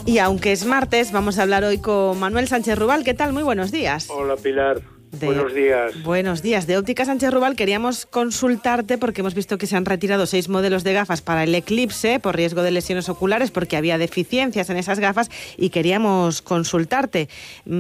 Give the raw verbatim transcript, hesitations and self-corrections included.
Y aunque es martes, vamos a hablar hoy con Manuel Sánchez Rubal. ¿Qué tal? Muy buenos días. Hola, Pilar. De, buenos días. Buenos días. De Óptica Sánchez Rubal queríamos consultarte porque hemos visto que se han retirado seis modelos de gafas para el eclipse por riesgo de lesiones oculares porque había deficiencias en esas gafas y queríamos consultarte.